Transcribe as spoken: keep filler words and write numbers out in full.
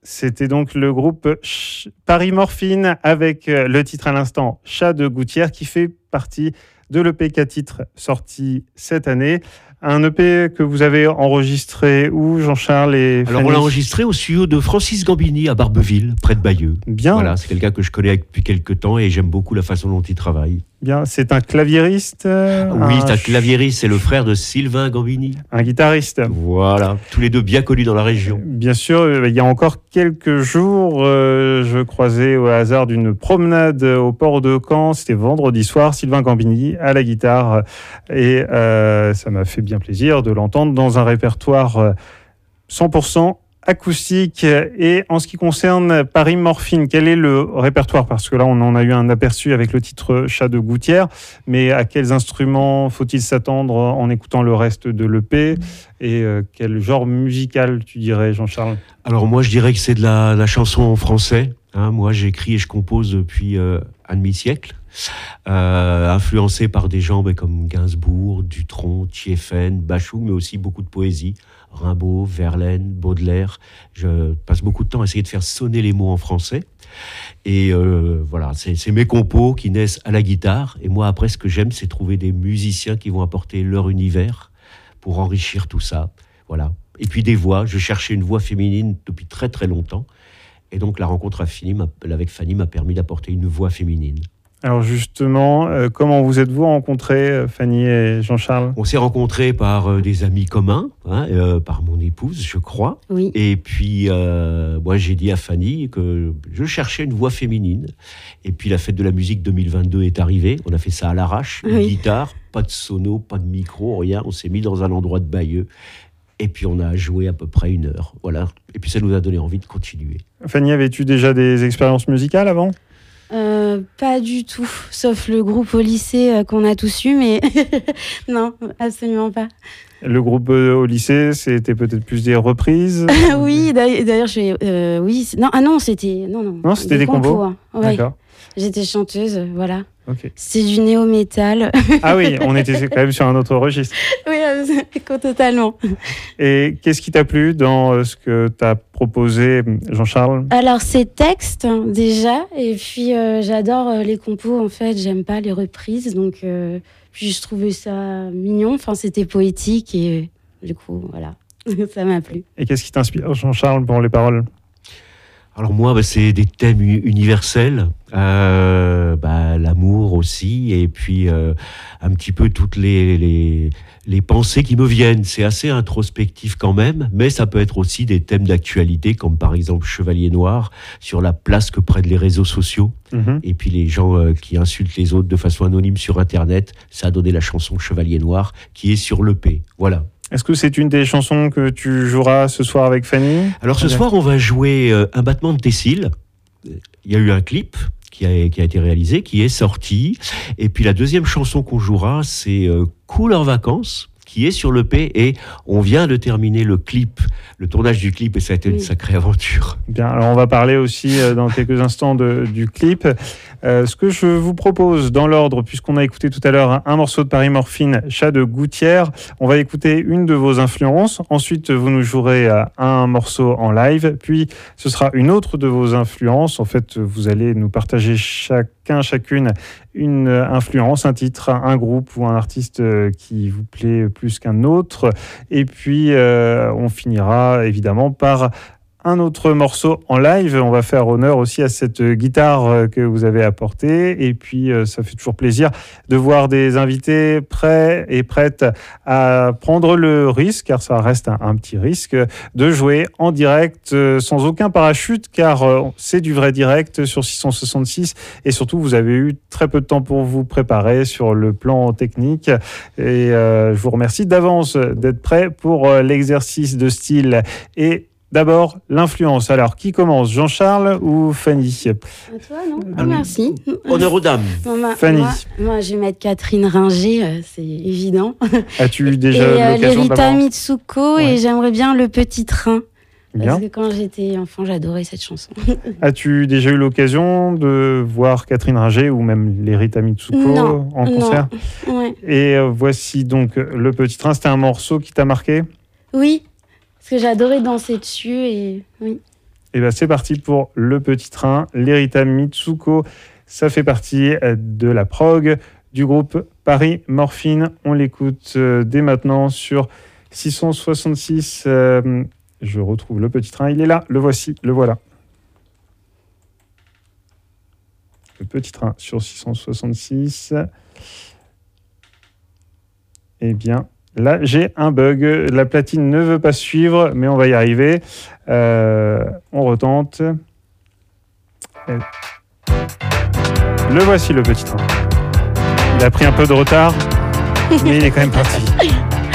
C'était donc le groupe Ch- Paris Morphine avec euh, le titre à l'instant Chat de Gouttière qui fait partie de l'E P quatre titres sorti cette année. Un E P que vous avez enregistré où, Jean-Charles et Alors, Fanny? on l'a enregistré au studio de Francis Gambini à Barbeville, près de Bayeux. Bien. Voilà, c'est quelqu'un que je connais depuis quelques temps et j'aime beaucoup la façon dont il travaille. Bien, c'est un claviériste, euh, Oui, c'est un ch- claviériste, c'est le frère de Sylvain Gambini. un guitariste. Voilà, tous les deux bien connus dans la région. Bien sûr, euh, il y a encore quelques jours, euh, je croisais au hasard d'une promenade au port de Caen, c'était vendredi soir, Sylvain Gambini à la guitare, et euh, ça m'a fait bien plaisir de l'entendre dans un répertoire euh, cent pour cent acoustique. Et en ce qui concerne Paris Morphine, quel est le répertoire? Parce que là, on en a eu un aperçu avec le titre Chat de Gouttière, mais à quels instruments faut-il s'attendre en écoutant le reste de l'E P? Et euh, quel genre musical, tu dirais, Jean-Charles? Alors moi, je dirais que c'est de la, la chanson en français. Hein. Moi, j'écris et je compose depuis euh, un demi-siècle, euh, influencé par des gens ben, comme Gainsbourg, Dutronc, Thiéphène, Bachung, mais aussi beaucoup de poésie. Rimbaud, Verlaine, Baudelaire. Je passe beaucoup de temps à essayer de faire sonner les mots en français. Et euh, voilà, c'est, c'est mes compos qui naissent à la guitare. Et moi, après, ce que j'aime, c'est trouver des musiciens qui vont apporter leur univers pour enrichir tout ça. Voilà. Et puis des voix. Je cherchais une voix féminine depuis très très longtemps. Et donc la rencontre à Fanny m'a- avec Fanny m'a permis d'apporter une voix féminine. Alors justement, euh, comment vous êtes-vous rencontrés, euh, Fanny et Jean-Charles? On s'est rencontrés par euh, des amis communs, hein, euh, par mon épouse, je crois. Oui. Et puis, euh, moi, j'ai dit à Fanny que je cherchais une voix féminine. Et puis, la fête de la musique deux mille vingt-deux est arrivée. On a fait ça à l'arrache, une Oui. guitare, pas de sono, pas de micro, rien. On s'est mis dans un endroit de Bayeux. Et puis, on a joué à peu près une heure. Voilà. Et puis, ça nous a donné envie de continuer. Fanny, avais-tu déjà des expériences musicales avant? Euh, pas du tout, sauf le groupe au lycée euh, qu'on a tous eu, mais non, absolument pas. Le groupe euh, au lycée, c'était peut-être plus des reprises? Oui, d'ailleurs, d'ailleurs, je fais, euh, oui, c'est- non, ah non, c'était, non, non, Non, c'était des combos. hein. Ouais. D'accord. J'étais chanteuse, euh, voilà. Ok. C'est du néo-métal. Ah oui, on était quand même sur un autre registre. Oui, euh, totalement. Et qu'est-ce qui t'a plu dans euh, ce que t'as proposé, Jean-Charles? Alors, c'est texte, hein, déjà, et puis euh, j'adore euh, les compos, en fait, j'aime pas les reprises, donc euh, puis je trouvais ça mignon, enfin, c'était poétique, et euh, du coup, voilà, ça m'a plu. Et qu'est-ce qui t'inspire, Jean-Charles, pour les paroles? Alors moi, bah, c'est des thèmes u- universels, euh, bah, l'amour aussi, et puis euh, un petit peu toutes les, les, les pensées qui me viennent. C'est assez introspectif quand même, mais ça peut être aussi des thèmes d'actualité, comme par exemple Chevalier Noir, sur la place que prennent les réseaux sociaux, Mhm. et puis les gens euh, qui insultent les autres de façon anonyme sur Internet. Ça a donné la chanson Chevalier Noir, qui est sur l'E P. Voilà. Est-ce que c'est une des chansons que tu joueras ce soir avec Fanny? Alors ce Très bien. soir, on va jouer euh, Un battement de tes cils. Il y a eu un clip qui a, qui a été réalisé, qui est sorti. Et puis la deuxième chanson qu'on jouera, c'est euh, Couleur Vacances, qui est sur l'E P. Et on vient de terminer le clip, le tournage du clip, et ça a été une Oui. sacrée aventure. Bien, alors on va parler aussi euh, dans quelques instants de- du clip. Euh, ce que je vous propose dans l'ordre, puisqu'on a écouté tout à l'heure un, un morceau de Paris Morphine, Chat de Gouttière, on va écouter une de vos influences. Ensuite, vous nous jouerez euh, un morceau en live. Puis, ce sera une autre de vos influences. En fait, vous allez nous partager chacun, chacune, une euh, influence, un titre, un groupe ou un artiste euh, qui vous plaît plus qu'un autre. Et puis, euh, on finira évidemment par un autre morceau en live. On va faire honneur aussi à cette guitare euh, que vous avez apportée. Et puis, euh, ça fait toujours plaisir de voir des invités prêts et prêtes à prendre le risque, car ça reste un, un petit risque, de jouer en direct euh, sans aucun parachute, car euh, c'est du vrai direct sur six cent soixante-six. Et surtout, vous avez eu très peu de temps pour vous préparer sur le plan technique. Et euh, je vous remercie d'avance d'être prêts pour euh, l'exercice de style. Et d'abord, l'influence. Alors, qui commence, Jean-Charles ou Fanny? À toi, non? Ah, merci. Honneur aux dames. Bon, ma- Fanny. Moi, moi, je vais mettre Catherine Ringer, euh, c'est évident. As-tu eu Et déjà euh, l'occasion Lerita d'avoir... Mitsuko, Ouais. et j'aimerais bien Le Petit Train. Bien. Parce que quand j'étais enfant, j'adorais cette chanson. As-tu déjà eu l'occasion de voir Catherine Ringer ou même Lerita Mitsuko Non, en non. concert? Ouais. Et euh, voici donc Le Petit Train. C'était un morceau qui t'a marqué? Oui, parce que j'adorais danser dessus, et oui. Et ben c'est parti pour le petit train. L'Erita Mitsuko, ça fait partie de la prog du groupe Paris Morphine. On l'écoute dès maintenant sur six cent soixante-six. Euh, je retrouve le petit train. Il est là, le voici, le voilà. Le petit train sur six cent soixante-six. Eh bien, là, j'ai un bug. La platine ne veut pas suivre, mais on va y arriver. Euh, on retente. Et... Le voici, le petit train. Il a pris un peu de retard, mais il est quand même parti.